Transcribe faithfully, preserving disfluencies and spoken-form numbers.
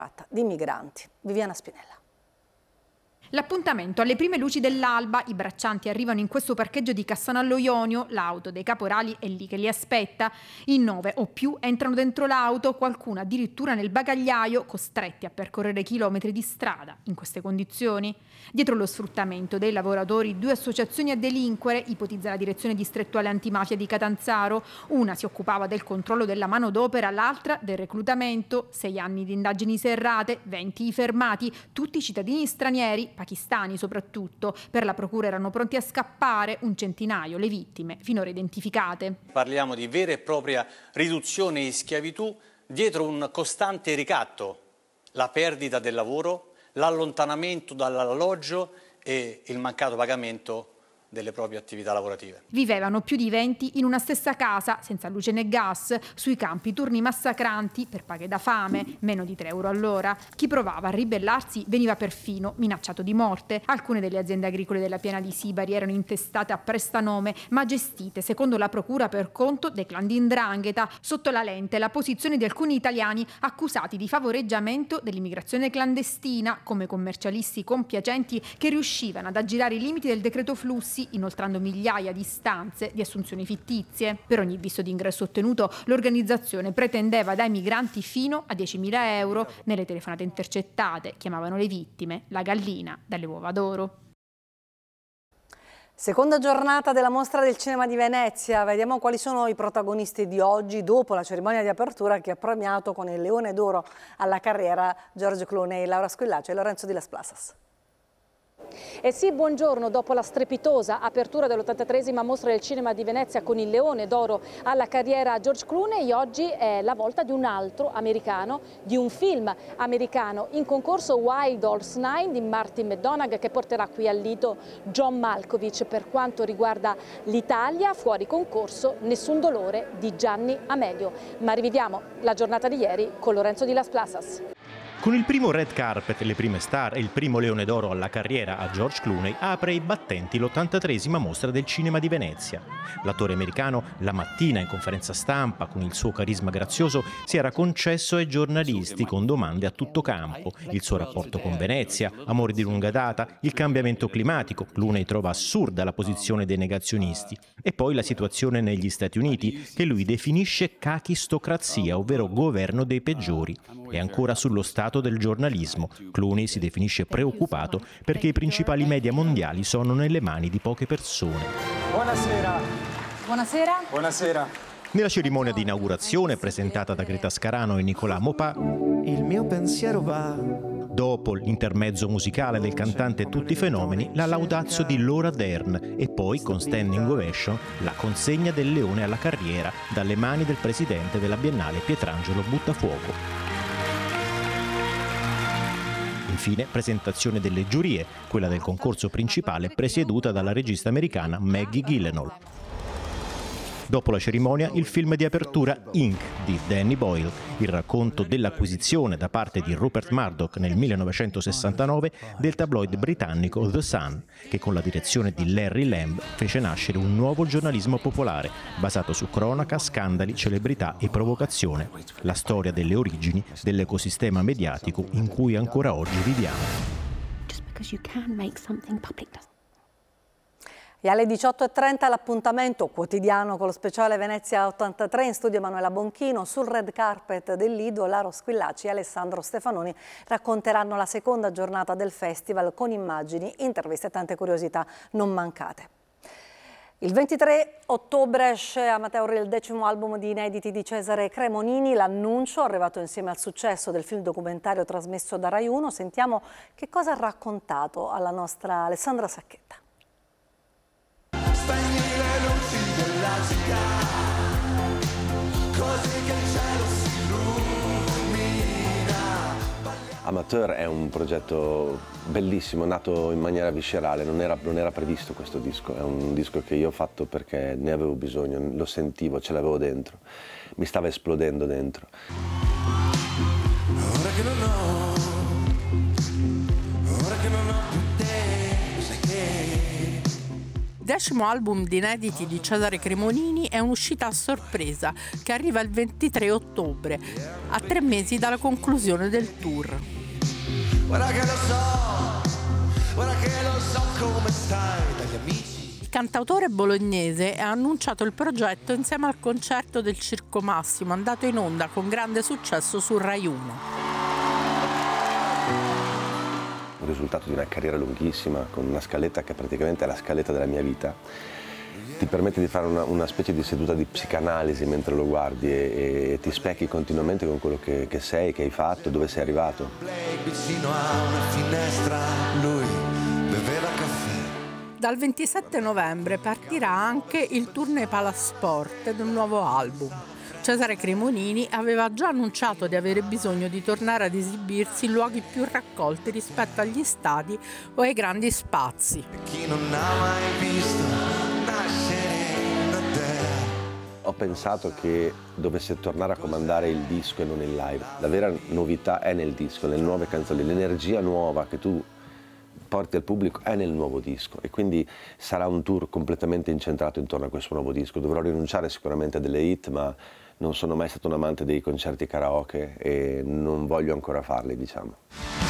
di migranti. Viviana Spinella. L'appuntamento alle prime luci dell'alba, i braccianti arrivano in questo parcheggio di Cassano allo Ionio, l'auto dei caporali è lì che li aspetta. In nove o più entrano dentro l'auto, qualcuno addirittura nel bagagliaio, costretti a percorrere chilometri di strada in queste condizioni. Dietro lo sfruttamento dei lavoratori, due associazioni a delinquere, ipotizza la direzione distrettuale antimafia di Catanzaro. Una si occupava del controllo della manodopera, l'altra del reclutamento. Sei anni di indagini serrate, venti i fermati, tutti cittadini stranieri, pakistani soprattutto. Per la procura erano pronti a scappare, un centinaio le vittime finora identificate. Parliamo di vera e propria riduzione in schiavitù dietro un costante ricatto, la perdita del lavoro, l'allontanamento dall'alloggio e il mancato pagamento delle proprie attività lavorative. Vivevano più di venti in una stessa casa, senza luce né gas, sui campi turni massacranti per paghe da fame, meno di tre euro all'ora. Chi provava a ribellarsi veniva perfino minacciato di morte. Alcune delle aziende agricole della piana di Sibari erano intestate a prestanome, ma gestite, secondo la procura, per conto dei clan di 'ndrangheta. Sotto la lente la posizione di alcuni italiani accusati di favoreggiamento dell'immigrazione clandestina, come commercialisti compiacenti che riuscivano ad aggirare i limiti del decreto flussi, inoltrando migliaia di istanze di assunzioni fittizie. Per ogni visto di ingresso ottenuto, l'organizzazione pretendeva dai migranti fino a diecimila euro. Nelle telefonate intercettate chiamavano le vittime la gallina dalle uova d'oro. Seconda giornata della Mostra del Cinema di Venezia. Vediamo quali sono i protagonisti di oggi dopo la cerimonia di apertura che ha premiato con il Leone d'Oro alla carriera George Clooney, Laura Squillaci e Lorenzo Di Las Plasas. Eh sì, buongiorno. Dopo la strepitosa apertura dell'ottantatreesima Mostra del Cinema di Venezia con il Leone d'Oro alla carriera George Clooney, oggi è la volta di un altro americano, di un film americano in concorso, Wild Horse nove di Martin McDonagh, che porterà qui al Lido John Malkovich. Per quanto riguarda l'Italia, fuori concorso Nessun dolore di Gianni Amelio. Ma riviviamo la giornata di ieri con Lorenzo Di Las Plasas. Con il primo red carpet, le prime star e il primo Leone d'Oro alla carriera a George Clooney, apre i battenti l'ottantatreesima Mostra del Cinema di Venezia. L'attore americano, la mattina in conferenza stampa, con il suo carisma grazioso, si era concesso ai giornalisti con domande a tutto campo. Il suo rapporto con Venezia, amore di lunga data, il cambiamento climatico. Clooney trova assurda la posizione dei negazionisti. E poi la situazione negli Stati Uniti, che lui definisce cachistocrazia, ovvero governo dei peggiori. E ancora sullo stato del giornalismo. Clooney si definisce preoccupato perché i principali media mondiali sono nelle mani di poche persone. Buonasera. Buonasera. Buonasera. Nella cerimonia di inaugurazione, presentata da Greta Scarano e Nicolà Mopà, il mio pensiero va. Dopo l'intermezzo musicale del cantante Tutti i Fenomeni, la laudazio di Laura Dern e poi, con standing ovation, la consegna del Leone alla carriera dalle mani del presidente della Biennale Pietrangelo Buttafuoco. Infine, presentazione delle giurie, quella del concorso principale presieduta dalla regista americana Maggie Gyllenhaal. Dopo la cerimonia, il film di apertura Ink di Danny Boyle, il racconto dell'acquisizione da parte di Rupert Murdoch nel millenovecentosessantanove del tabloid britannico The Sun, che con la direzione di Larry Lamb fece nascere un nuovo giornalismo popolare, basato su cronaca, scandali, celebrità e provocazione, la storia delle origini dell'ecosistema mediatico in cui ancora oggi viviamo. Just because you can make something public doesn't. E alle diciotto e trenta l'appuntamento quotidiano con lo speciale Venezia ottantatré, in studio Emanuela Bonchino. Sul red carpet del Lido, Laura Squillaci e Alessandro Stefanoni racconteranno la seconda giornata del festival con immagini, interviste e tante curiosità non mancate. Il ventitré ottobre esce Amateur, il decimo album di inediti di Cesare Cremonini. L'annuncio, arrivato insieme al successo del film documentario trasmesso da Rai uno. Sentiamo che cosa ha raccontato alla nostra Alessandra Sacchetta. Spegni le luci della città, così che il cielo si illumina. Amateur è un progetto bellissimo, nato in maniera viscerale, non era, non era previsto questo disco, è un disco che io ho fatto perché ne avevo bisogno, lo sentivo, ce l'avevo dentro, mi stava esplodendo dentro. Ora che non ho, ora che non ho più te, sai che decimo album di inediti di Cesare Cremonini è un'uscita a sorpresa che arriva il ventitré ottobre, a tre mesi dalla conclusione del tour. Guarda che lo so, guarda che lo so come stai dagli amici. Il cantautore bolognese ha annunciato il progetto insieme al concerto del Circo Massimo, andato in onda con grande successo su Rai uno. Il risultato di una carriera lunghissima, con una scaletta che praticamente è la scaletta della mia vita, ti permette di fare una, una specie di seduta di psicanalisi mentre lo guardi e, e ti specchi continuamente con quello che, che sei, che hai fatto, dove sei arrivato. Vicino a una finestra lui beveva caffè. Dal ventisette novembre partirà anche il tournée Palasport del nuovo album. Cesare Cremonini aveva già annunciato di avere bisogno di tornare ad esibirsi in luoghi più raccolti rispetto agli stadi o ai grandi spazi. Chi non ha mai visto nascere da te. Ho pensato che dovesse tornare a comandare il disco e non il live. La vera novità è nel disco, nelle nuove canzoni, l'energia nuova che tu porti al pubblico è nel nuovo disco e quindi sarà un tour completamente incentrato intorno a questo nuovo disco. Dovrò rinunciare sicuramente a delle hit, ma non sono mai stato un amante dei concerti karaoke e non voglio ancora farli, diciamo.